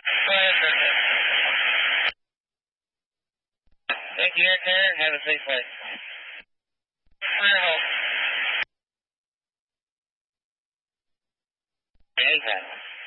Go ahead, sir. Thank you, Air, and have a safe flight. I hope. Anytime.